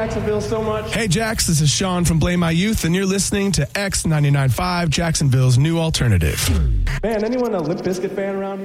Jacksonville so much. Hey, Jax, this is Sean from Blame My Youth, and you're listening to X99.5, Jacksonville's new alternative. Man, anyone a Limp Bizkit fan around here?